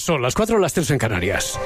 Son las 4 o las 3 en Canarias.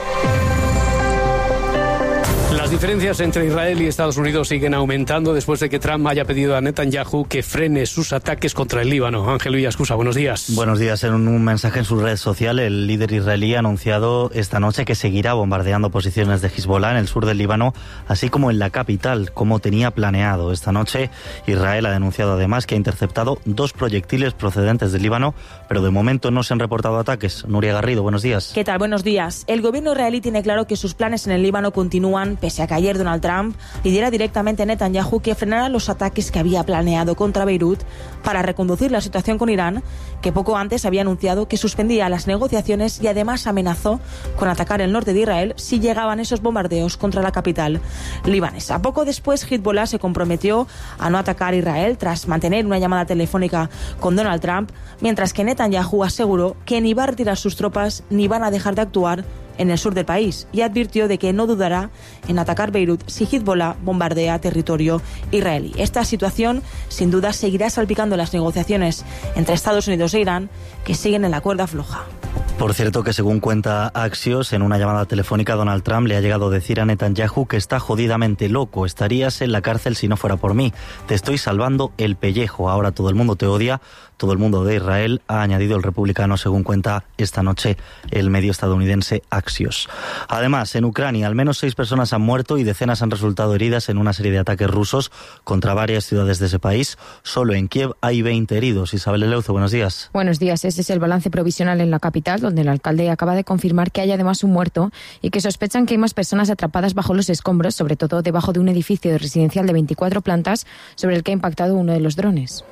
Las diferencias entre Israel y Estados Unidos siguen aumentando después de que Trump haya pedido a Netanyahu que frene sus ataques contra el Líbano. Ángel Villascusa, buenos días. Buenos días. En un mensaje en su red social, el líder israelí ha anunciado esta noche que seguirá bombardeando posiciones de Hezbollah en el sur del Líbano, así como en la capital, como tenía planeado. Esta noche, Israel ha denunciado además que ha interceptado 2 proyectiles procedentes del Líbano, pero de momento no se han reportado ataques. Nuria Garrido, buenos días. ¿Qué tal? Buenos días. El gobierno israelí tiene claro que sus planes en el Líbano continúan, pese a que ayer Donald Trump pidiera directamente a Netanyahu que frenara los ataques que había planeado contra Beirut para reconducir la situación con Irán, que poco antes había anunciado que suspendía las negociaciones y además amenazó con atacar el norte de Israel si llegaban esos bombardeos contra la capital libanesa. Poco después, Hezbollah se comprometió a no atacar Israel tras mantener una llamada telefónica con Donald Trump, mientras que Netanyahu aseguró que ni va a retirar sus tropas ni van a dejar de actuar en el sur del país, y advirtió de que no dudará en atacar Beirut si Hezbollah bombardea territorio israelí. Esta situación, sin duda, seguirá salpicando las negociaciones entre Estados Unidos e Irán, que siguen en la cuerda floja. Por cierto que, según cuenta Axios, en una llamada telefónica Donald Trump le ha llegado a decir a Netanyahu que está jodidamente loco, estarías en la cárcel si no fuera por mí, te estoy salvando el pellejo, ahora todo el mundo te odia, todo el mundo de Israel, ha añadido el republicano, según cuenta esta noche el medio estadounidense Axios. Además, en Ucrania, al menos 6 personas han muerto y decenas han resultado heridas en una serie de ataques rusos contra varias ciudades de ese país. Solo en Kiev hay 20 heridos. Isabel Eleuzo, buenos días. Buenos días. Ese es el balance provisional en la capital, donde el alcalde acaba de confirmar que hay además un muerto y que sospechan que hay más personas atrapadas bajo los escombros, sobre todo debajo de un edificio residencial de 24 plantas sobre el que ha impactado uno de los drones.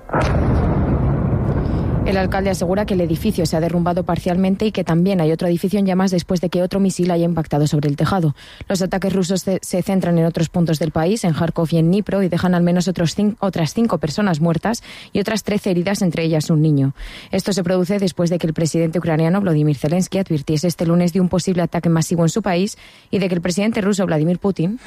El alcalde asegura que el edificio se ha derrumbado parcialmente y que también hay otro edificio en llamas después de que otro misil haya impactado sobre el tejado. Los ataques rusos se centran en otros puntos del país, en Kharkov y en Dnipro, y dejan al menos otras 5 personas muertas y otras 13 heridas, entre ellas un niño. Esto se produce después de que el presidente ucraniano Volodymyr Zelensky advirtiese este lunes de un posible ataque masivo en su país y de que el presidente ruso Vladimir Putin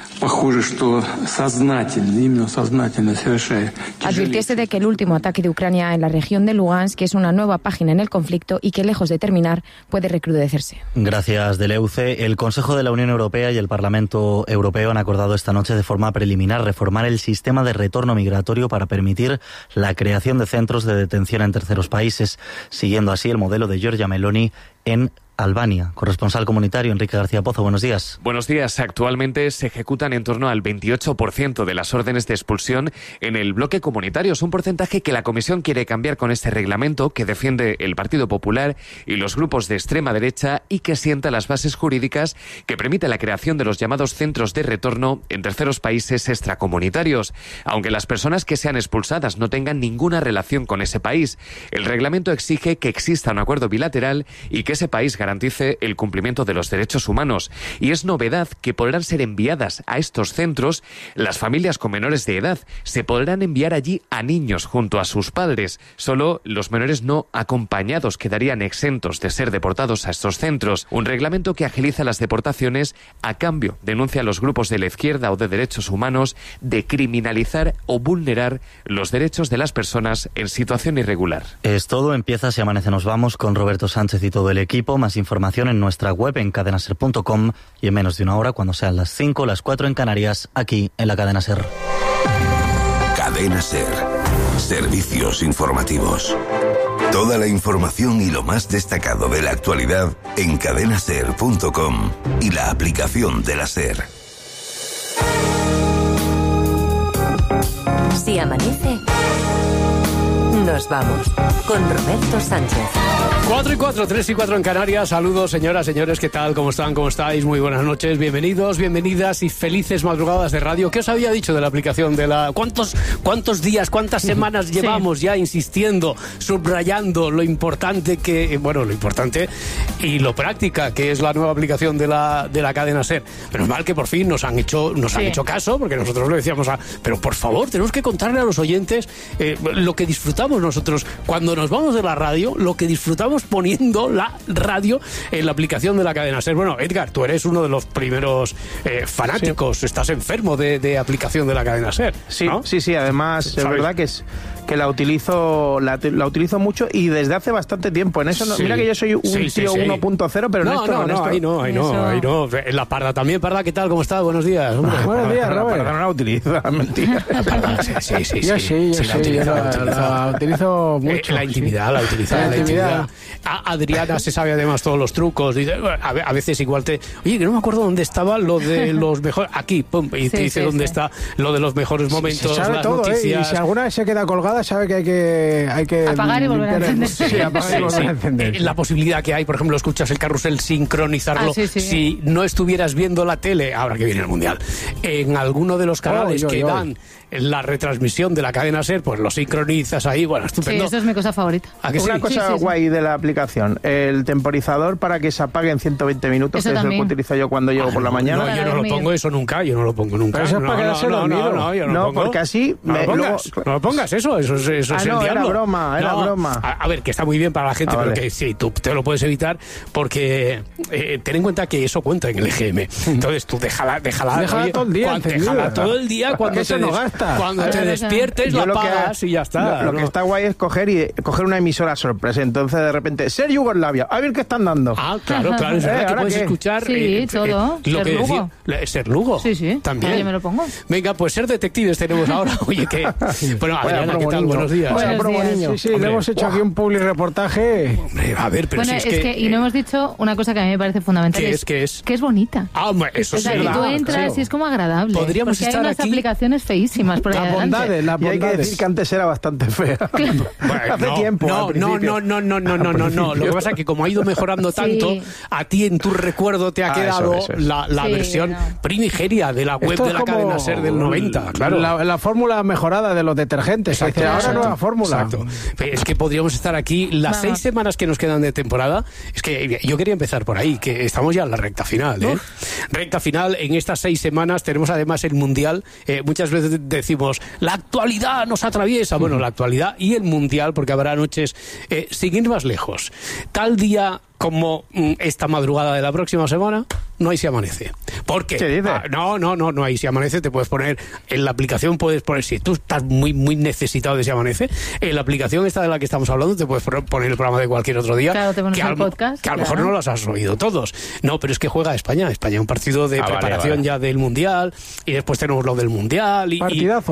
advirtiese de que el último ataque de Ucrania en la región de Lugansk es una nueva página en el conflicto y que, lejos de terminar, puede recrudecerse. Gracias, Deleuze. El Consejo de la Unión Europea y el Parlamento Europeo han acordado esta noche de forma preliminar reformar el sistema de retorno migratorio para permitir la creación de centros de detención en terceros países, siguiendo así el modelo de Giorgia Meloni en Albania. Corresponsal comunitario Enrique García Pozo, buenos días. Buenos días. Actualmente se ejecutan en torno al 28% de las órdenes de expulsión en el bloque comunitario. Es un porcentaje que la Comisión quiere cambiar con este reglamento que defiende el Partido Popular y los grupos de extrema derecha y que sienta las bases jurídicas que permite la creación de los llamados centros de retorno en terceros países extracomunitarios, aunque las personas que sean expulsadas no tengan ninguna relación con ese país. El reglamento exige que exista un acuerdo bilateral y que ese país garantice el cumplimiento de los derechos humanos. Y es novedad que podrán ser enviadas a estos centros las familias con menores de edad. Se podrán enviar allí a niños junto a sus padres. Solo los menores no acompañados quedarían exentos de ser deportados a estos centros. Un reglamento que agiliza las deportaciones a cambio, denuncia a los grupos de la izquierda o de derechos humanos, de criminalizar o vulnerar los derechos de las personas en situación irregular. Es todo. Empieza Si Amanece Nos Vamos con Roberto Sánchez y todo el equipo. Más información en nuestra web en cadenaser.com y en menos de una hora, cuando sean las 5, las 4 en Canarias, aquí en la Cadena Ser. Cadena Ser. Servicios informativos. Toda la información y lo más destacado de la actualidad en cadenaser.com y la aplicación de la Ser. Si amanece, nos vamos con Roberto Sánchez. 4 y 4, 3 y 4 en Canarias. Saludos, señoras, señores, ¿qué tal? ¿Cómo están? ¿Cómo estáis? Muy buenas noches, bienvenidos, bienvenidas y felices madrugadas de radio. ¿Qué os había dicho de la aplicación de la... ¿Cuántos días, cuántas semanas llevamos ya insistiendo, subrayando lo importante que... Bueno, lo importante y lo práctica que es la nueva aplicación de la cadena SER. Menos mal que por fin nos han hecho caso, porque nosotros lo decíamos, pero por favor, tenemos que contarle a los oyentes lo que disfrutamos disfrutamos nosotros cuando nos vamos de la radio, lo que disfrutamos poniendo la radio en la aplicación de la cadena SER. Bueno, Edgar, tú eres uno de los primeros fanáticos, estás enfermo de aplicación de la cadena SER, ¿no? Sí, además es verdad que la utilizo mucho y desde hace bastante tiempo. En eso mira que yo soy un tío 1.0, pero en esto ahí no. En la Parda también. Parda, ¿qué tal? ¿Cómo estás? Buenos días. Buenos días, Robert. La Parda no la utiliza, mentira. Yo sí, la utilizo mucho. La intimidad, la intimidad. Adriana se sabe además todos los trucos. Dice, a veces igual oye, que no me acuerdo dónde estaba lo de los mejores... Aquí, pum, y te dice dónde está lo de los mejores momentos, sabe las todo, noticias. Y si alguna vez se queda colgada, sabe que hay que apagar y volver a encender. Sí, apagar y volver a encender. La posibilidad que hay, por ejemplo, escuchas el carrusel, sincronizarlo. Si no estuvieras viendo la tele, ahora que viene el Mundial, en alguno de los canales que dan la retransmisión de la cadena SER, pues lo sincronizas ahí, bueno, estupendo. Sí, eso es mi cosa favorita. Una cosa guay de la aplicación, el temporizador para que se apague en 120 minutos, eso que es el que utilizo yo cuando llego por la mañana. No, yo no lo pongo eso nunca, yo no lo pongo nunca. Pero eso es para quedarse dormido. No, porque así... No lo pongas, eso es el diablo. Era broma. A ver, que está muy bien para la gente, pero que sí, tú te lo puedes evitar, porque ten en cuenta que eso cuenta en el EGM. Entonces tú déjala todo el día. Déjala todo el día cuando te despiertes, la apagas y ya está. Lo que está guay es coger una emisora sorpresa. Entonces de repente, Ser Yugoslavia, a ver qué están dando. Claro, es verdad que puedes escuchar todo. Lo que Lugo. Ser Lugo. Sí. También. Yo me lo pongo. Venga, pues Ser Detectives tenemos ahora. Oye, que... Bueno, Adriana, ¿qué tal? Buenos días. Sí, le hemos hecho aquí un public reportaje. Hombre, a ver, pero bueno, si es que... y no hemos dicho una cosa que a mí me parece fundamental. ¿Qué es? Que es bonita. Eso sí. Tú entras y es como agradable. Podríamos porque estar hay unas aquí... aplicaciones feísimas por ahí adelante. Las y hay que bondades. decir que antes era bastante fea. Hace tiempo. No. Lo que pasa es que como ha ido mejorando tanto, a ti en tu recuerdo te ha quedado la versión primigenia de la web de la cadena SER del 90. Claro. La fórmula mejorada de los detergentes. Ahora nueva fórmula. Exacto. Es que podríamos estar aquí las 6 semanas que nos quedan de temporada. Es que yo quería empezar por ahí, que estamos ya en la recta final. Recta final, en estas 6 semanas tenemos además el Mundial. Muchas veces decimos, la actualidad nos atraviesa. Bueno, la actualidad y el Mundial, porque habrá noches sin ir más lejos. Tal día como esta madrugada de la próxima semana, no hay Si Amanece. ¿Por qué? ¿Qué dices? No hay Si Amanece. Te puedes poner en la aplicación, si tú estás muy necesitado de Si Amanece, en la aplicación esta de la que estamos hablando te puedes poner el programa de cualquier otro día. Claro, te pones el podcast. Que a lo mejor no los has oído todos. No, pero es que juega España, un partido de preparación ya del Mundial, y después tenemos lo del Mundial. Partidazo.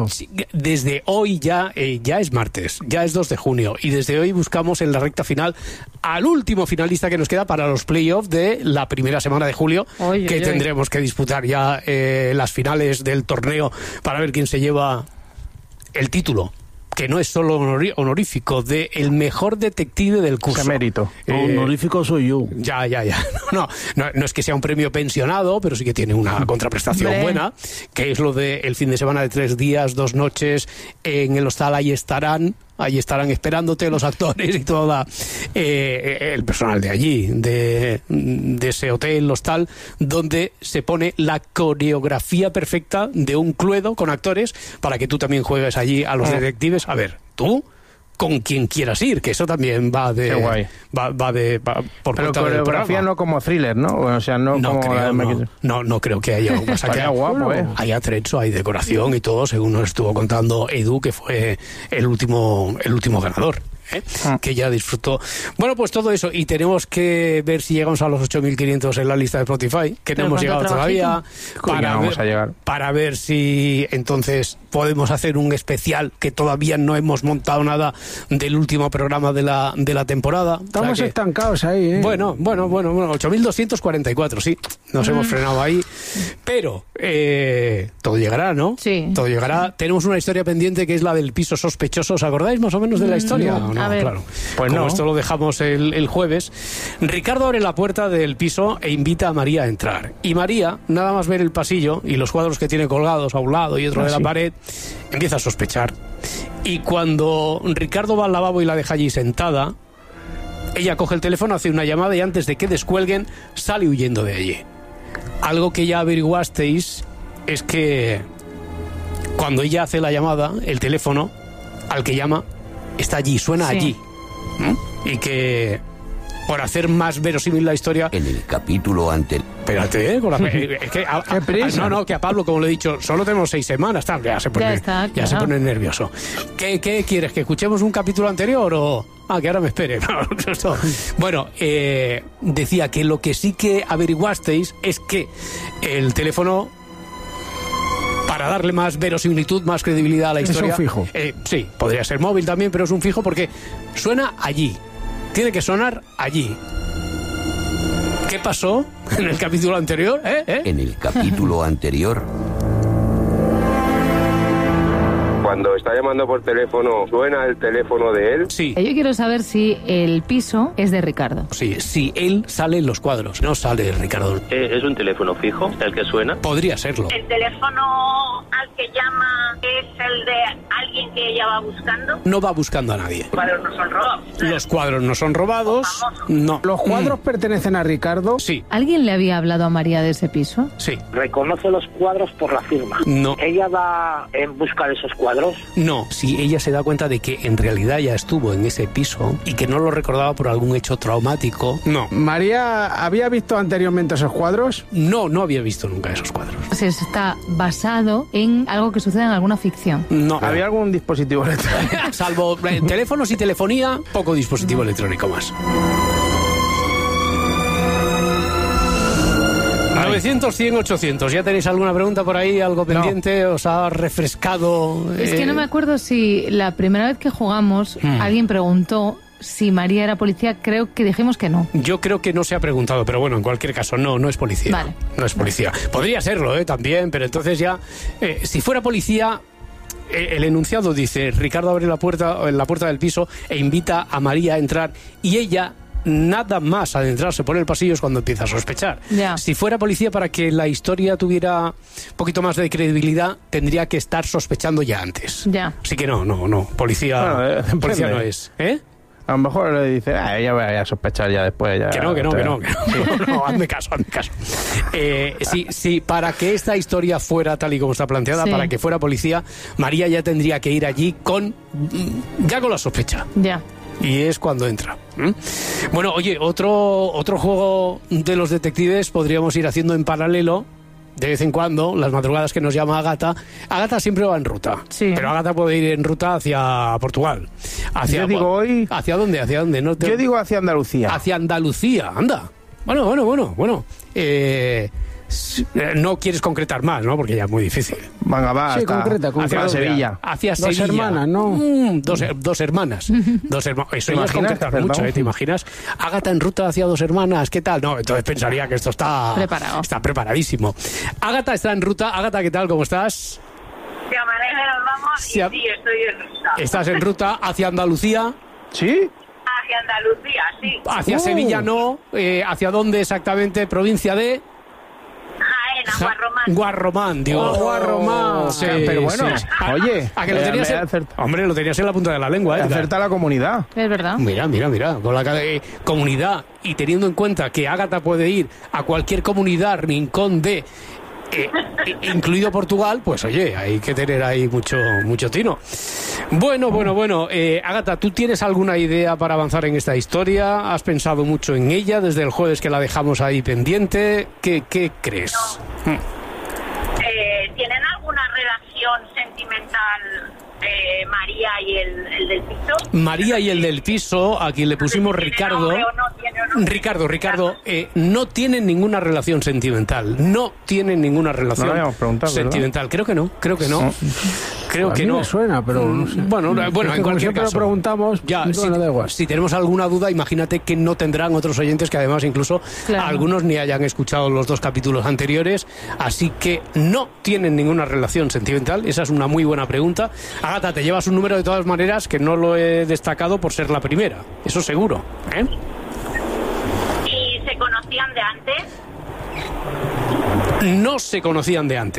Desde hoy ya es martes, ya es 2 de junio, y desde hoy buscamos en la recta final al último finalista que nos queda para los playoffs de la primera semana de julio, tendremos que disputar ya las finales del torneo para ver quién se lleva el título, que no es solo honorífico, de el mejor detective del curso. Ese mérito. Honorífico soy yo. Ya. No es que sea un premio pensionado, pero sí que tiene una contraprestación buena, que es lo de el fin de semana de 3 días, 2 noches en el hostal. Ahí estarán esperándote los actores y todo el personal de allí, de ese hotel, hostal, donde se pone la coreografía perfecta de un cluedo con actores para que tú también juegues allí a los detectives. A ver, tú con quien quieras ir, que eso también va de... Qué guay. Por pero cuenta coreografía del no como thriller, ¿no? O sea, no creo que haya... guapo, Hay atrezzo, hay decoración y todo, según nos estuvo contando Edu, que fue el último ganador. Que ya disfrutó. Bueno, pues todo eso, y tenemos que ver si llegamos a los 8.500 en la lista de Spotify, que no hemos llegado todavía, para ver si entonces podemos hacer un especial, que todavía no hemos montado nada del último programa de la temporada. Estamos estancados ahí, ¿eh? Bueno, 8.244, sí, nos hemos frenado ahí, pero todo llegará, ¿no? Sí. Todo llegará. Tenemos una historia pendiente, que es la del piso sospechoso. ¿Os acordáis más o menos de la historia? A ver. Claro. Pues como esto lo dejamos el jueves, Ricardo abre la puerta del piso e invita a María a entrar. Y María, nada más ver el pasillo y los cuadros que tiene colgados a un lado y otro de la pared, empieza a sospechar. Y cuando Ricardo va al lavabo y la deja allí sentada, ella coge el teléfono, hace una llamada y antes de que descuelguen, sale huyendo de allí. Algo que ya averiguasteis es que cuando ella hace la llamada, el teléfono al que llama está allí, suena allí. Y que, por hacer más verosímil la historia... En el capítulo anterior... Espérate, es que que a Pablo, como le he dicho, solo tenemos 6 semanas, ya se pone nervioso. ¿Qué quieres? ¿Que escuchemos un capítulo anterior o...? Que ahora me espere. Bueno, decía que lo que sí que averiguasteis es que el teléfono, para darle más verosimilitud, más credibilidad a la historia... Es un fijo. Sí, podría ser móvil también, pero es un fijo porque suena allí. Tiene que sonar allí. ¿Qué pasó en el capítulo anterior? En el capítulo anterior... Cuando está llamando por teléfono, ¿suena el teléfono de él? Sí. Yo quiero saber si el piso es de Ricardo. Sí, si él sale en los cuadros, no sale Ricardo. ¿Es un teléfono fijo el que suena? Podría serlo. ¿El teléfono al que llama es el de alguien que ella va buscando? No va buscando a nadie. Los cuadros no son robados. Los cuadros no son robados. No. ¿Los cuadros pertenecen a Ricardo? Sí. ¿Alguien le había hablado a María de ese piso? Sí. ¿Reconoce los cuadros por la firma? No. ¿Ella va en busca de esos cuadros? No, si ella se da cuenta de que en realidad ya estuvo en ese piso y que no lo recordaba por algún hecho traumático, no. ¿María había visto anteriormente esos cuadros? No había visto nunca esos cuadros. O sea, está basado en algo que sucede en alguna ficción. No. ¿Había algún dispositivo electrónico? Salvo teléfonos y telefonía, poco dispositivo electrónico más. 900-100-800. ¿Ya tenéis alguna pregunta por ahí? ¿Algo pendiente? ¿Os ha refrescado? Es que no me acuerdo si la primera vez que jugamos alguien preguntó si María era policía. Creo que dijimos que no. Yo creo que no se ha preguntado, pero bueno, en cualquier caso, no es policía. Vale. No es policía. Podría serlo, también, pero entonces ya... si fuera policía... El enunciado dice: Ricardo abre la puerta del piso e invita a María a entrar, y ella... nada más adentrarse por el pasillo es cuando empieza a sospechar. Si fuera policía, para que la historia tuviera un poquito más de credibilidad, tendría que estar sospechando ya antes. Así que no. Policía no es. A lo mejor le dice, ella va a sospechar ya después. Ya, que no. No, hazme caso. Sí, para que esta historia fuera tal y como está planteada, para que fuera policía, María ya tendría que ir allí con la sospecha. Y es cuando entra. Bueno, oye, otro juego de los detectives podríamos ir haciendo en paralelo, de vez en cuando, las madrugadas que nos llama Ágata. Ágata siempre va en ruta, pero Ágata puede ir en ruta hacia Portugal. ¿Hacia dónde? No Yo digo hacia Andalucía. Hacia Andalucía, anda. Bueno. No quieres concretar más, ¿no? Porque ya es muy difícil. Venga, va. Sí, concreta. Hacia Sevilla. Hacia dos Sevilla. Hermanas, ¿no? Dos hermanas. Eso ya es concretar mucho, ¿te imaginas? Ágata en ruta hacia Dos Hermanas, ¿qué tal? No, entonces pensaría que esto está preparadísimo. Ágata está en ruta. Ágata, ¿qué tal? ¿Cómo estás? De manera nos vamos y sí, estoy en ruta. ¿Estás en ruta hacia Andalucía? ¿Sí? Hacia Andalucía, sí. Hacia Sevilla no. ¿Hacia dónde exactamente? ¿Provincia de...? Guarromán, digo. Guarromán. Sí, pero bueno, oye, a que lo tenías lo tenías en la punta de la lengua, acerta la comunidad. Es verdad. Mira, con la comunidad, y teniendo en cuenta que Ágata puede ir a cualquier comunidad, rincón de incluido Portugal, pues oye, hay que tener ahí mucho tino. Bueno. Ágata, ¿tú tienes alguna idea para avanzar en esta historia? ¿Has pensado mucho en ella desde el jueves que la dejamos ahí pendiente? ¿Qué crees? ¿Tienen alguna relación sentimental María y el del piso? María y el del piso, a quien le pusimos Ricardo. Ricardo, no tienen ninguna relación sentimental. No tienen ninguna relación sentimental. ¿Verdad? Creo que no. Creo que no. Me suena, pero no sé. Bueno, en cualquier caso. Lo preguntamos, ya, si tenemos alguna duda, imagínate que no tendrán otros oyentes que además incluso algunos ni hayan escuchado los 2 capítulos anteriores. Así que no tienen ninguna relación sentimental. Esa es una muy buena pregunta. Ágata, te llevas un número de todas maneras que no lo he destacado por ser la primera. Eso seguro. ¿Y se conocían de antes? No se conocían de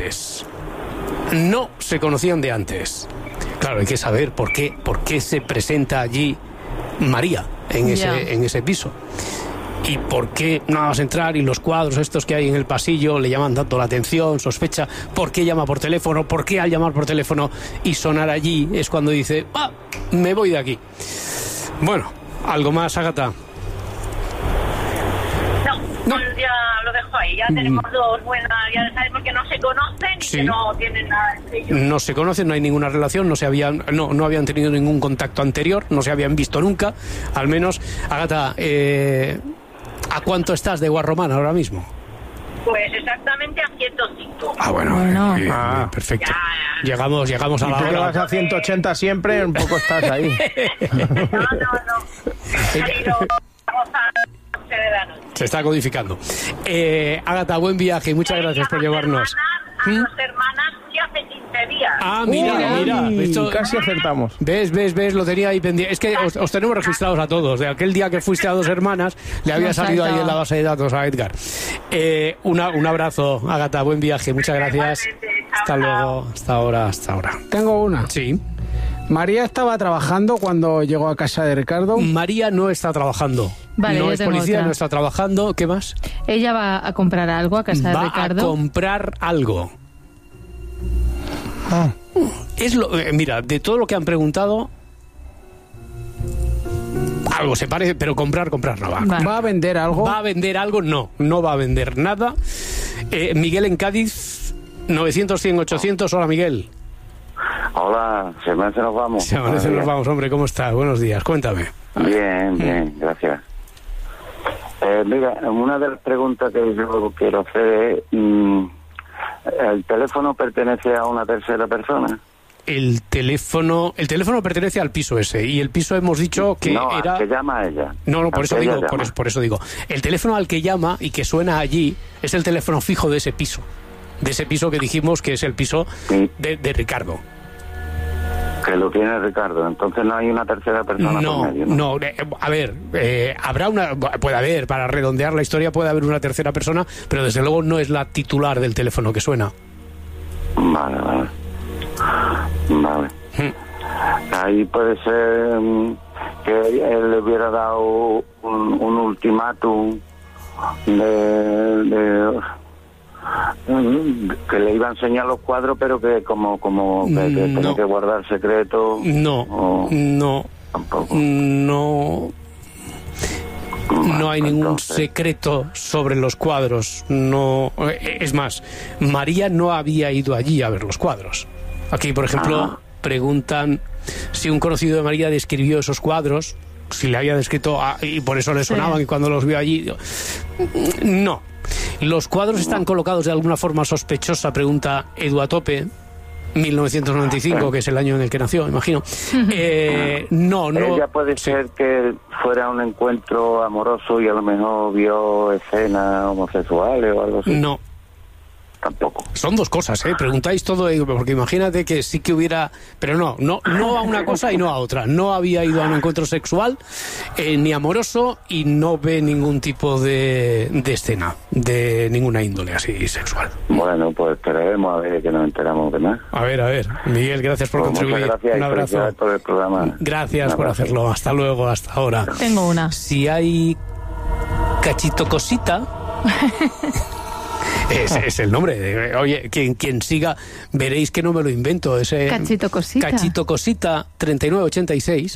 antes. Claro, hay que saber por qué se presenta allí María en ese piso. ¿Y por qué nada más entrar y los cuadros estos que hay en el pasillo le llaman tanto la atención, sospecha? ¿Por qué llama por teléfono? ¿Por qué al llamar por teléfono y sonar allí es cuando dice, me voy de aquí? Bueno, ¿algo más, Ágata? No, ya lo dejo ahí. Ya tenemos dos buenas, ya sabemos que no se conocen y que no tienen nada entre ellos. No se conocen, no hay ninguna relación, no habían tenido ningún contacto anterior, no se habían visto nunca, al menos. Ágata, ¿a cuánto estás de Guarromán ahora mismo? Pues exactamente a 105. Bueno. Perfecto. Ya. Llegamos a la hora. ¿Y tú que vas a 180 siempre? Un poco estás ahí. No. Se está codificando. Ágata, buen viaje y muchas gracias por llevarnos. A dos hermanas ya hace 15 días. Mira. Esto, casi acertamos. ¿Ves? Lo tenía ahí pendiente. Es que os tenemos registrados a todos. De aquel día que fuiste a dos hermanas, le había salido ahí en la base de datos a Edgar. Un abrazo, Ágata, buen viaje, muchas gracias. Hasta luego, hasta ahora. Tengo una. Sí. María estaba trabajando cuando llegó a casa de Ricardo. María no está trabajando. Vale, no yo es tengo policía, otra. no está trabajando. ¿Qué más? Ella va a comprar algo a casa de Ricardo. Va a comprar algo. Mira, de todo lo que han preguntado, algo se parece, pero comprar no va. ¿Va a vender algo? ¿Va a vender algo? No va a vender nada. Miguel en Cádiz, 900-100-800. Hola, Miguel. Hola, se amanece, nos vamos. Se amanece, nos vamos, hombre, ¿cómo estás? Buenos días, cuéntame. Bien, gracias. Mira, una de las preguntas que yo quiero hacer es, ¿el teléfono pertenece a una tercera persona? El teléfono pertenece al piso ese, y el piso hemos dicho que era... al que llama a ella. No, por eso digo, el teléfono al que llama y que suena allí es el teléfono fijo de ese piso que dijimos que es el piso de Ricardo. Que lo tiene Ricardo, entonces no hay una tercera persona por medio, ¿no? A ver, puede haber, para redondear la historia, puede haber una tercera persona, pero desde luego no es la titular del teléfono que suena. Vale. Ahí puede ser que él le hubiera dado un ultimátum que le iba a enseñar los cuadros, pero que como que tenía que guardar secreto. No. Tampoco. No hay ningún secreto sobre los cuadros. No, es más, María no había ido allí a ver los cuadros. Aquí, por ejemplo, preguntan si un conocido de María describió esos cuadros, si le había descrito y por eso le sonaban y cuando los vio allí. No. ¿Los cuadros están colocados de alguna forma sospechosa? Pregunta Edu a tope. 1995, que es el año en el que nació, imagino. No. Ella puede ser que fuera un encuentro amoroso y a lo mejor vio escenas homosexuales o algo así. No. Tampoco. Son dos cosas, preguntáis todo, porque imagínate que sí que hubiera, pero no a una cosa y no a otra. No había ido a un encuentro sexual ni amoroso y no ve ningún tipo de escena de ninguna índole así sexual. Bueno, pues esperaremos a ver que nos enteramos de más. A ver, Miguel, gracias por contribuir. Gracias, un abrazo por el programa. Gracias por hacerlo. Hasta luego, hasta ahora. Tengo una. Si hay cachito cosita. Es el nombre. Oye, quien siga, veréis que no me lo invento. Ese Cachito Cosita. Cachito Cosita 3986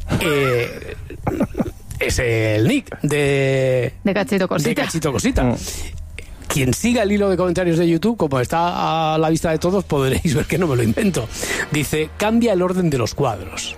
es el nick de Cachito Cosita. De Cachito Cosita. Quien siga el hilo de comentarios de YouTube, como está a la vista de todos, podréis ver que no me lo invento. Dice, cambia el orden de los cuadros.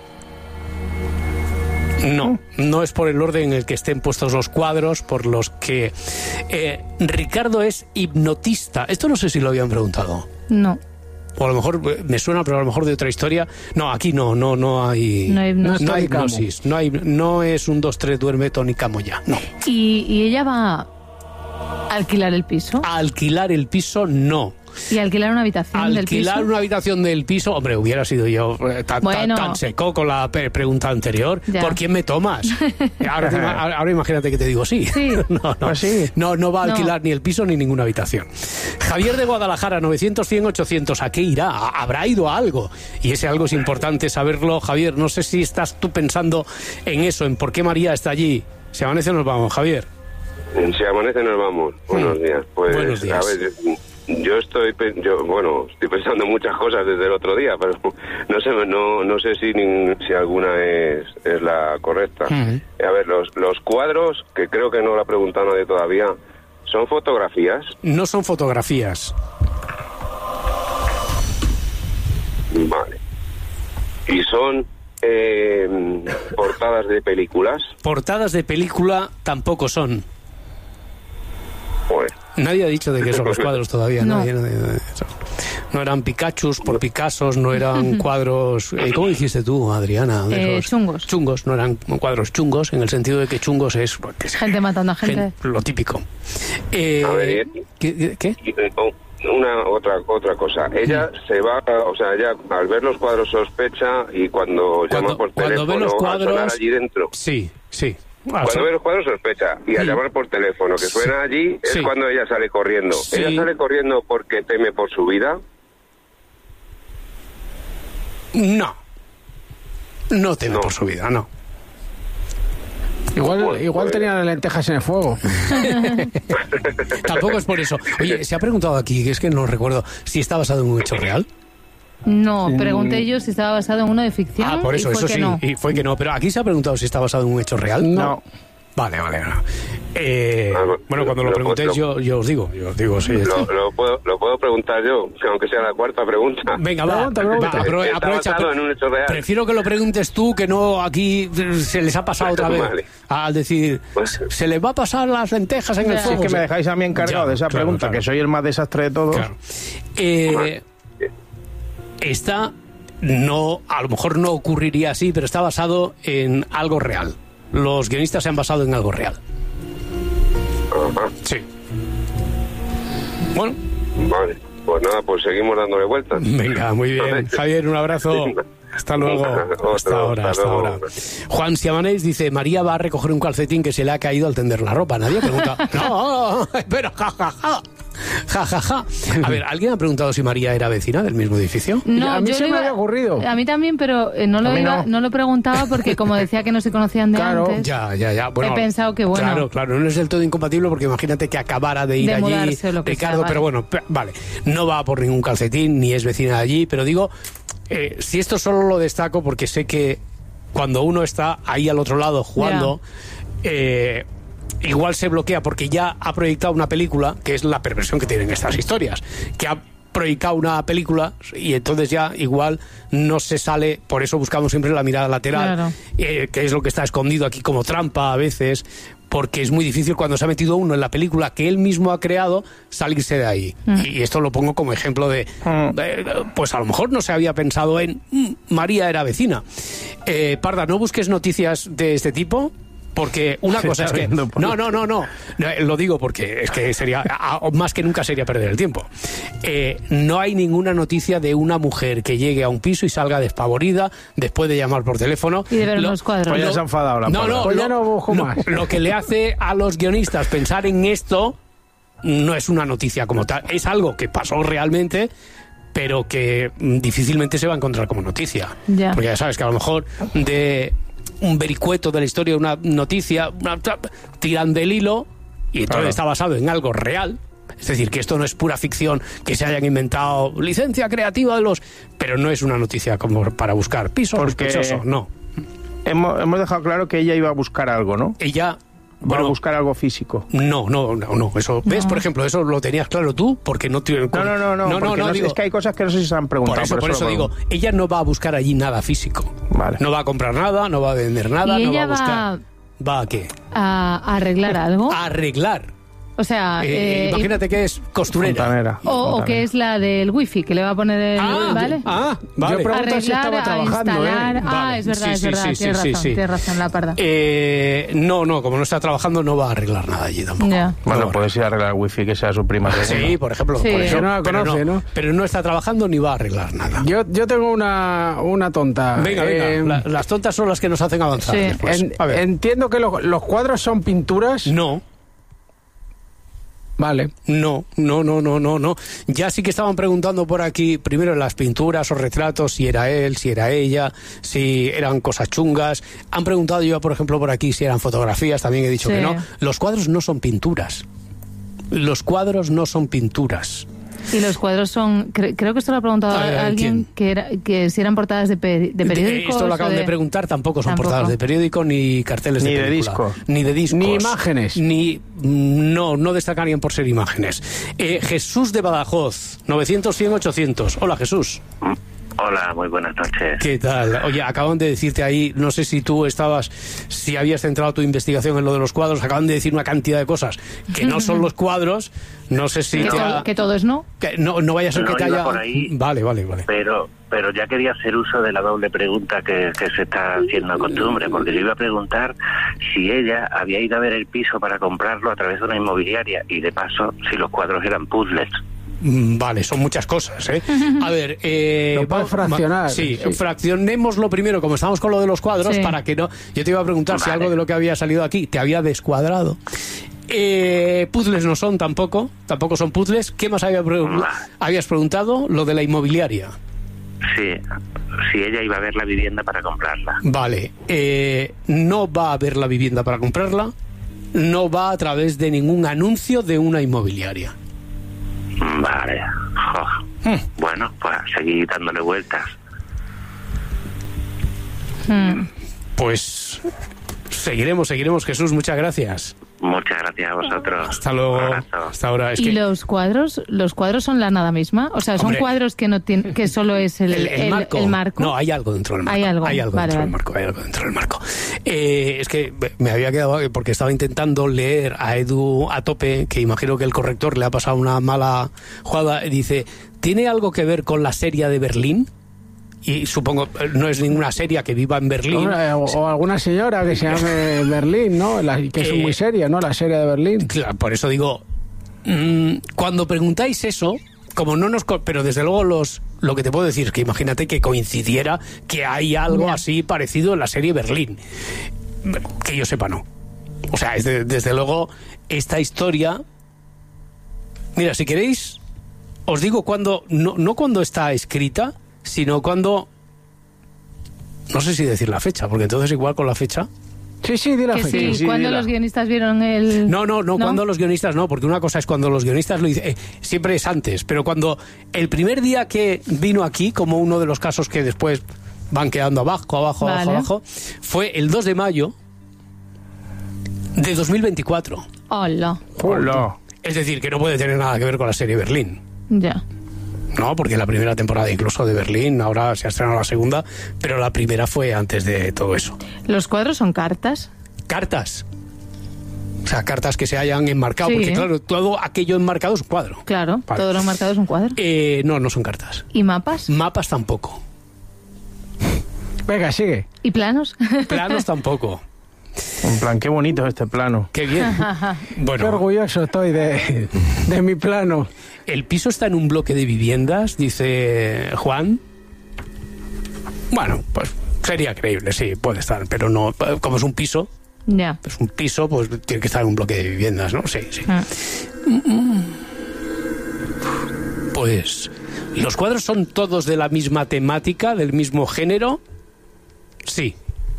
No es por el orden en el que estén puestos los cuadros, por los que... Ricardo es hipnotista. Esto no sé si lo habían preguntado. No. O a lo mejor me suena, pero a lo mejor de otra historia. No, aquí no hay... No hay hipnosis. No es un 2-3 duerme, Tony Camo ya. No. ¿Y ella va a alquilar el piso? A alquilar el piso, no. ¿Y alquilar una habitación del piso? Alquilar una habitación del piso, hombre, hubiera sido yo tan seco con la pregunta anterior. Ya. ¿Por quién me tomas? Ahora imagínate que te digo sí. No va a alquilar ni el piso ni ninguna habitación. Javier de Guadalajara, 900-100-800. ¿A qué irá? ¿Habrá ido a algo? Y ese algo es importante saberlo, Javier. No sé si estás tú pensando en eso, en por qué María está allí. Si amanece nos vamos, Javier. Si amanece nos vamos. Buenos días. Pues, buenos días. A ver, yo estoy pensando muchas cosas desde el otro día, pero no sé si alguna es la correcta. A ver, los cuadros, que creo que no lo ha preguntado nadie todavía, ¿son fotografías? No son fotografías. Vale. ¿Y son portadas de películas? Portadas de película tampoco son. Pues. Nadie ha dicho de qué son los cuadros todavía. No. Nadie. No eran Pikachus por Picassos, no eran cuadros... ¿Cómo dijiste tú, Adriana? Chungos. Chungos, no eran cuadros chungos, en el sentido de que chungos es... Gente matando a gente. Lo típico. A ver, ¿Qué? Otra cosa. Ella se va, o sea, ella al ver los cuadros sospecha y cuando llama por teléfono ve los cuadros, a sonar allí dentro. Sí. Cuando ve los cuadros sospecha y al llamar por teléfono que suena allí es cuando ella sale corriendo. Sí. ¿Ella sale corriendo porque teme por su vida? No teme por su vida, no. Igual tenían las lentejas en el fuego. Tampoco es por eso. Oye, se ha preguntado aquí, que es que no recuerdo, si está basado en un hecho real. No, pregunté yo si estaba basado en uno de ficción. Por eso, y fue eso que sí, no. y fue que no. Pero aquí se ha preguntado si está basado en un hecho real. No. Vale. Bueno, cuando lo preguntéis yo os digo. Sí, lo puedo preguntar yo, aunque sea la cuarta pregunta. Venga, pregunta. Aprovecha. Basado en un hecho real. Prefiero que lo preguntes tú, que no aquí se les ha pasado otra vez. Vale. Al decir, se les va a pasar las lentejas en el fuego. Sí, es que me dejáis a mí encargado de esa pregunta, que soy el más desastre de todos. Claro. Esta a lo mejor no ocurriría así, pero está basado en algo real. Los guionistas se han basado en algo real. Sí. Bueno. Vale, pues nada, pues seguimos dándole vueltas. Venga, muy bien. Javier, un abrazo. Hasta luego. Hasta ahora. Juan Siamanés dice, María va a recoger un calcetín que se le ha caído al tender la ropa. Nadie pregunta. No, pero jajaja. A ver, ¿alguien ha preguntado si María era vecina del mismo edificio? No, a mí se me había ocurrido. A mí también, pero no lo preguntaba porque como decía que no se conocían de antes. Ya. Bueno, he pensado que bueno. Claro, no es del todo incompatible porque imagínate que acabara de ir de allí, Ricardo, sea, pero bueno, vale, no va por ningún calcetín ni es vecina de allí, pero digo, si esto solo lo destaco porque sé que cuando uno está ahí al otro lado jugando, igual se bloquea porque ya ha proyectado una película, que es la perversión que tienen estas historias, que ha proyectado una película y entonces ya igual no se sale, por eso buscamos siempre la mirada lateral, que es lo que está escondido aquí como trampa a veces, porque es muy difícil cuando se ha metido uno en la película que él mismo ha creado salirse de ahí. Y esto lo pongo como ejemplo de pues a lo mejor no se había pensado en María era vecina. Parda, no busques noticias de este tipo, porque una cosa es que... No, lo digo porque es que sería, más que nunca sería perder el tiempo. No hay ninguna noticia de una mujer que llegue a un piso y salga despavorida después de llamar por teléfono. Y de ver los cuadros. Pues ya se ha enfadado la pues ya no busco más. Lo que le hace a los guionistas pensar en esto no es una noticia como tal, es algo que pasó realmente, pero que difícilmente se va a encontrar como noticia. Porque ya sabes que a lo mejor de un vericueto de la historia, una noticia, tiran del hilo y entonces está basado en algo real. Es decir, que esto no es pura ficción, que se hayan inventado licencia creativa de los... Pero no es una noticia como para buscar piso sospechoso, no. Hemos dejado claro que ella iba a buscar algo, ¿no? Ella... Bueno, buscar algo físico. No. Eso, ¿ves? Por ejemplo, eso lo tenías claro tú, porque no... No, digo, es que hay cosas que no sé si se han preguntado. Por eso digo, ella no va a buscar allí nada físico. Vale. No va a comprar nada, no va a vender nada, ¿Y no ella va a buscar... ¿Va a qué? ¿A arreglar algo? A arreglar. O sea... imagínate que es costurera. O que es la del wifi, que le va a poner el... ¿vale? Vale. Yo pregunto si estaba trabajando, Vale. Es verdad, tienes razón, la Parda. No, como no está trabajando no va a arreglar nada allí tampoco. Bueno, puedes ir a arreglar el wifi que sea su prima. Sí, por ejemplo. Sí. Por eso, no la conoce, ¿no? Pero no está trabajando ni va a arreglar nada. Yo tengo una tonta. Venga. Las tontas son las que nos hacen avanzar después. Entiendo que los cuadros son pinturas. No. Vale. No. Ya sí que estaban preguntando por aquí, primero en las pinturas o retratos, si era él, si era ella, si eran cosas chungas. Han preguntado yo, por ejemplo, por aquí si eran fotografías, también he dicho que no. Los cuadros no son pinturas. Y los cuadros son, creo que esto lo ha preguntado alguien, que si eran portadas de periódicos. Esto lo acaban de preguntar, tampoco son portadas de periódico ni carteles de película. Ni de discos. Ni imágenes. No destacarían por ser imágenes. Jesús de Badajoz, 900-100-800. Hola, Jesús. Hola, muy buenas noches. ¿Qué tal? Oye, acaban de decirte ahí, no sé si tú si habías centrado tu investigación en lo de los cuadros, acaban de decir una cantidad de cosas que no son los cuadros, no sé si... Que todo es no. Que no vaya a ser que te haya... Por ahí, Vale. Pero ya quería hacer uso de la doble pregunta que se está haciendo costumbre, porque yo iba a preguntar si ella había ido a ver el piso para comprarlo a través de una inmobiliaria y de paso si los cuadros eran puzzles. Vale, son muchas cosas, ¿eh? A ver, lo puedes fraccionar. Sí, fraccionémoslo primero, como estamos con lo de los cuadros, para que no... Yo te iba a preguntar si algo de lo que había salido aquí te había descuadrado. Puzzles no son tampoco son puzzles. ¿Qué más habías preguntado? Lo de la inmobiliaria. Sí, si ella iba a ver la vivienda para comprarla. Vale, no va a ver la vivienda para comprarla, no va a través de ningún anuncio de una inmobiliaria. Vale. Bueno, pues seguir dándole vueltas. Pues seguiremos, Jesús, muchas gracias. Muchas gracias a vosotros. Hasta luego. Hasta ahora. ¿Y los cuadros son la nada misma? O sea, son cuadros que no tienen, que solo es el marco. No, hay algo dentro del marco. Hay algo dentro del marco. Es que me había quedado porque estaba intentando leer a Edu a tope, que imagino que el corrector le ha pasado una mala jugada. Dice, ¿tiene algo que ver con la serie de Berlín? Y supongo, no es ninguna serie que viva en Berlín. O alguna señora que se llame Berlín, ¿no? Que es muy seria, ¿no? La serie de Berlín. Claro, por eso digo, cuando preguntáis eso, como no nos... Pero desde luego lo que te puedo decir es que imagínate que coincidiera que hay algo así parecido en la serie Berlín. Que yo sepa, no. O sea, desde luego, esta historia... Mira, si queréis, os digo cuándo... No cuando está escrita, sino cuando... No sé si decir la fecha, porque entonces igual con la fecha... Sí, di la fecha. Sí, ¿cuándo los guionistas vieron el...? No, cuando los guionistas no, porque una cosa es cuando los guionistas lo dicen, siempre es antes, pero cuando el primer día que vino aquí, como uno de los casos que después van quedando abajo, fue el 2 de mayo de 2024. ¡Hola! Es decir, que no puede tener nada que ver con la serie Berlín. Ya. No, porque la primera temporada incluso de Berlín, ahora se ha estrenado la segunda, pero la primera fue antes de todo eso. ¿Los cuadros son cartas? ¿Cartas? O sea, cartas que se hayan enmarcado, porque claro, todo aquello enmarcado es un cuadro. Claro, vale. Todo lo enmarcado es un cuadro. No son cartas. ¿Y mapas? Mapas tampoco. Venga, sigue. ¿Y planos? Planos tampoco. En plan, qué bonito este plano. Qué bien. Bueno, qué orgulloso estoy de mi plano. El piso está en un bloque de viviendas, dice Juan. Bueno, pues sería creíble, sí, puede estar, pero no, como es un piso, es un piso, pues tiene que estar en un bloque de viviendas, ¿no? Sí. Pues, ¿los cuadros son todos de la misma temática, del mismo género? Sí.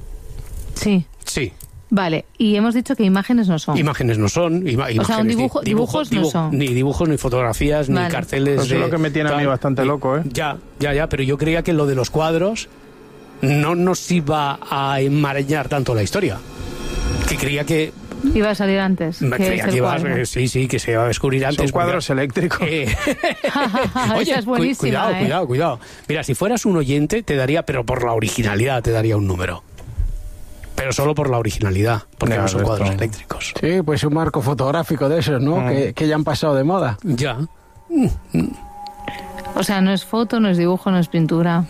Vale, y hemos dicho que imágenes no son. Imágenes no son. O sea, dibujos no son. Ni dibujos, ni fotografías, ni carteles. Eso es lo que me tiene a mí bastante loco, ¿eh? Ya, pero yo creía que lo de los cuadros no nos iba a enmarañar tanto la historia. Que creía que... Iba a salir antes. Creía que sí, que se iba a descubrir antes. Son cuadros eléctricos. Oye, es buenísima, cuidado. Mira, si fueras un oyente, te daría, pero por la originalidad, te daría un número. Pero solo por la originalidad, porque no son cuadros eléctricos. Sí, pues un marco fotográfico de esos, ¿no? Que ya han pasado de moda. Ya. O sea, no es foto, no es dibujo, no es pintura.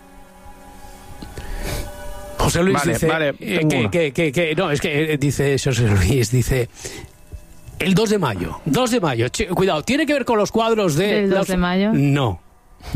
José Luis dice... no, es que dice José Luis, dice... El 2 de mayo. 2 de mayo. Cuidado, ¿tiene que ver con los cuadros ¿Del 2 de mayo? No.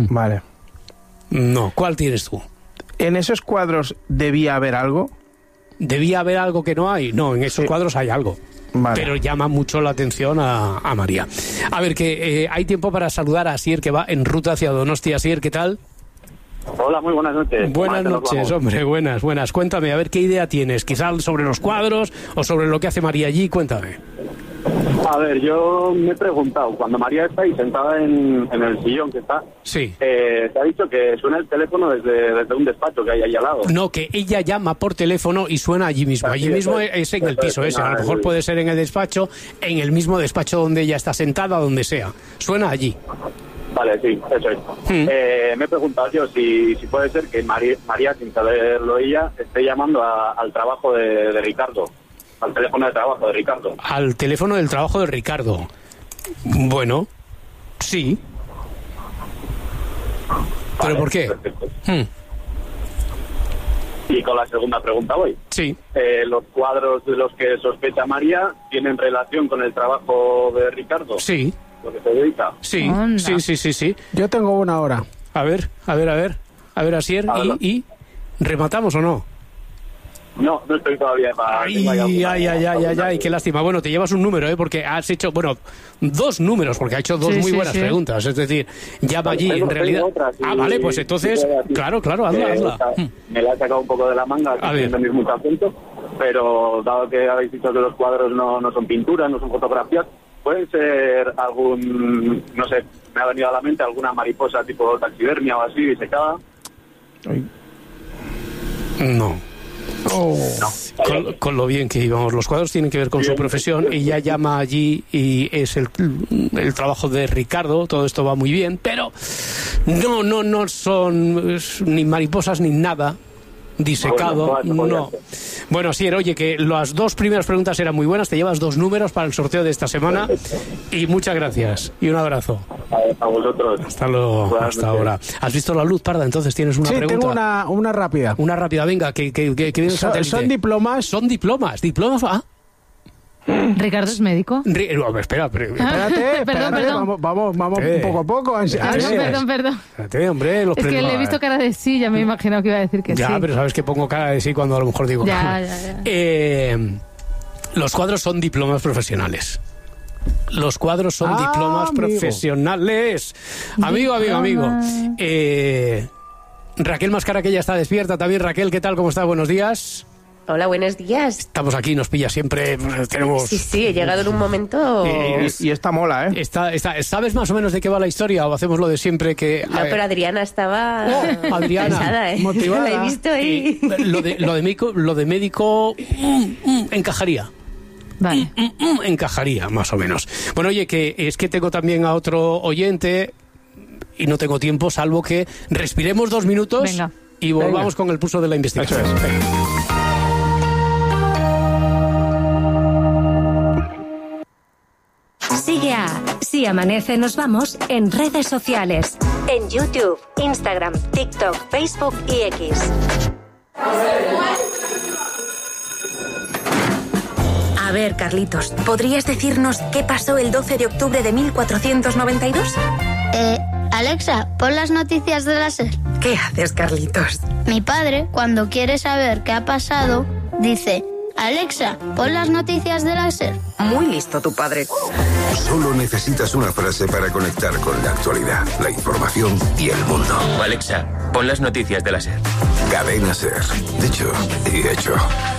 Vale. No, ¿cuál tienes tú? ¿En esos cuadros debía haber algo? ¿Debía haber algo que no hay? No, en esos cuadros hay algo. Vale. Pero llama mucho la atención a María. A ver, que hay tiempo para saludar a Asier, que va en ruta hacia Donosti. Asier, ¿qué tal? Hola, muy buenas noches. Buenas noches, hombre, buenas. Cuéntame, a ver qué idea tienes. Quizás sobre los cuadros o sobre lo que hace María allí, cuéntame. A ver, yo me he preguntado, cuando María está ahí sentada en el sillón que está, sí. Te ha dicho que suena el teléfono desde un despacho que hay ahí al lado. No, que ella llama por teléfono y suena allí mismo. Allí mismo es en el piso ese. A lo mejor puede ser en el despacho, en el mismo despacho donde ella está sentada, donde sea. Suena allí. Vale, sí, eso es. Me he preguntado yo si puede ser que María, sin saberlo ella, esté llamando al trabajo de Ricardo. Al teléfono de trabajo de Ricardo. Al teléfono del trabajo de Ricardo. Bueno, sí. ¿Pero por qué? Y con la segunda pregunta voy. Sí. ¿Los cuadros de los que sospecha María tienen relación con el trabajo de Ricardo? Sí. ¿Lo que se dedica? Sí, sí. Yo tengo una ahora. A ver, Asier, ¿y rematamos o no? No estoy todavía para... Ay, qué lástima. Bueno, te llevas un número, porque has hecho, dos números, porque ha hecho dos muy buenas preguntas. Es decir, llama allí, en realidad... Vale, pues entonces, claro, hazla. Me la he sacado un poco de la manga, no tenéis mucho acento, pero dado que habéis dicho que los cuadros no son pinturas, no son fotografías, pueden ser algún, no sé, me ha venido a la mente alguna mariposa tipo taxidermia o así, disecada. No. Con lo bien que íbamos. Los cuadros tienen que ver con su profesión. Ella llama allí y es el trabajo de Ricardo. Todo esto va muy bien, pero no son ni mariposas ni nada disecado. No. Bueno, sí, oye, que las dos primeras preguntas eran muy buenas. Te llevas 2 números para el sorteo de esta semana. Y muchas gracias. Y un abrazo. A vosotros. Hasta luego. Hasta ahora. ¿Has visto la luz, Parda? Entonces tienes una pregunta. Sí, tengo una rápida. Una rápida, venga, que viene el satélite. ¿Son diplomas? Son diplomas. ¿Ricardo es médico? Espera, espérate. Perdón. Vamos poco a poco. Perdón. Espérate, hombre. Es que le he visto cara de sí, ya me he imaginado que iba a decir que sí. Ya, pero sabes que pongo cara de sí cuando a lo mejor digo... Ya. Los cuadros son diplomas profesionales. Los cuadros son diplomas profesionales. Amigo. Raquel Mascara, que ya está despierta también. Raquel, ¿qué tal? ¿Cómo estás? Buenos días. Hola, buenos días. Estamos aquí, nos pilla siempre, tenemos... Sí, he llegado en un momento... Y esta mola, ¿eh? ¿Sabes más o menos de qué va la historia o hacemos lo de siempre que... No, pero Adriana estaba... Adriana, pensada, ¿eh? Motivada. La he visto ahí. Lo de médico encajaría. Vale. Encajaría, más o menos. Bueno, oye, que es que tengo también a otro oyente y no tengo tiempo, salvo que respiremos 2 minutos. Venga. Y volvamos con el pulso de la investigación. Eso es. Sigue a Si Amanece Nos Vamos en redes sociales. En YouTube, Instagram, TikTok, Facebook y X. A ver, Carlitos, ¿podrías decirnos qué pasó el 12 de octubre de 1492? Alexa, pon las noticias de la SER. ¿Qué haces, Carlitos? Mi padre, cuando quiere saber qué ha pasado, dice: Alexa, pon las noticias de la SER. Muy listo tu padre. Solo necesitas una frase para conectar con la actualidad, la información y el mundo. Alexa, pon las noticias de la SER. Cadena SER. Dicho y hecho.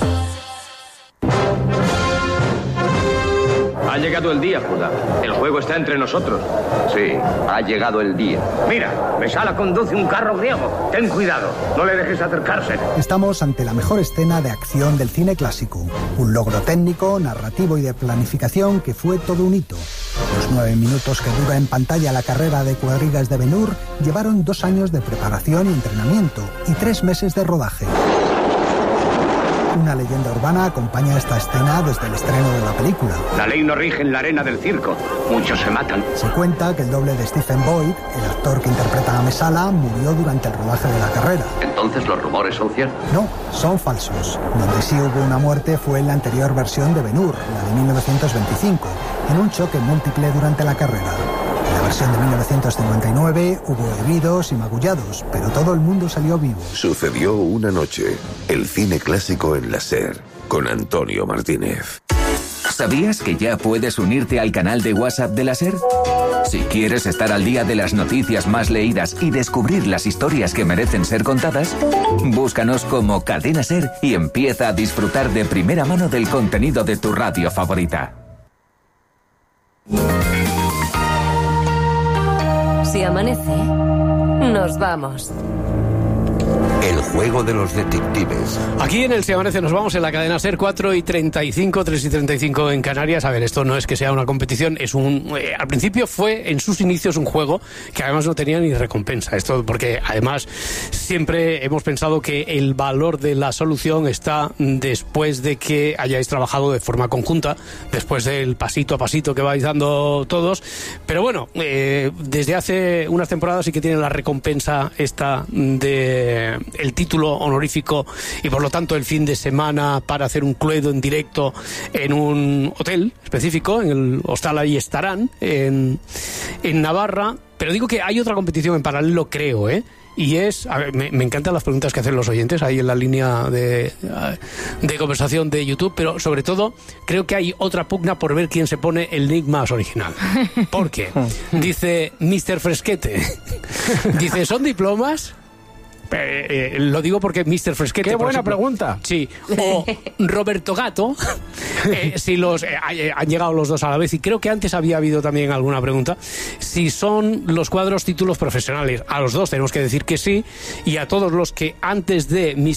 Ha llegado el día, Judá. El juego está entre nosotros. Sí, ha llegado el día. Mira, Mesala conduce un carro griego. Ten cuidado, no le dejes acercarse. Estamos ante la mejor escena de acción del cine clásico. Un logro técnico, narrativo y de planificación que fue todo un hito. Los 9 minutos que dura en pantalla la carrera de cuadrigas de Ben-Hur llevaron 2 años de preparación y entrenamiento y 3 meses de rodaje. Una leyenda urbana acompaña esta escena desde el estreno de la película. La ley no rige en la arena del circo. Muchos se matan. Se cuenta que el doble de Stephen Boyd, el actor que interpreta a Mesala, murió durante el rodaje de la carrera. ¿Entonces los rumores son ciertos? No, son falsos. Donde sí hubo una muerte fue en la anterior versión de Ben-Hur, la de 1925, en un choque múltiple durante la carrera. En la versión de 1959 hubo heridos y magullados, pero todo el mundo salió vivo. Sucedió una noche. El cine clásico en la SER, con Antonio Martínez. ¿Sabías que ya puedes unirte al canal de WhatsApp de la SER? Si quieres estar al día de las noticias más leídas y descubrir las historias que merecen ser contadas, búscanos como Cadena SER y empieza a disfrutar de primera mano del contenido de tu radio favorita. Si amanece, nos vamos. El juego de los detectives. Aquí en el Si Amanece nos vamos, en la cadena SER, 4:35, 3:35 en Canarias. A ver, esto no es que sea una competición, es al principio fue en sus inicios un juego que además no tenía ni recompensa. Esto porque además siempre hemos pensado que el valor de la solución está después de que hayáis trabajado de forma conjunta, después del pasito a pasito que vais dando todos. Pero bueno, desde hace unas temporadas sí que tiene la recompensa esta de el título honorífico y por lo tanto el fin de semana para hacer un cluedo en directo en un hotel específico, en el hostal Ahí Estarán, en Navarra. Pero digo que hay otra competición en paralelo, creo, y es, a ver, me encantan las preguntas que hacen los oyentes ahí en la línea de conversación de YouTube, pero sobre todo creo que hay otra pugna por ver quién se pone el nick más original. ¿Por qué? Dice Mr. Fresquete, dice, ¿son diplomas? Lo digo porque Mr. Fresquete... ¡Qué buena pregunta! Sí, o Roberto Gato, si han llegado los dos a la vez, y creo que antes había habido también alguna pregunta, si son los cuadros títulos profesionales. A los dos tenemos que decir que sí, y a todos los que antes de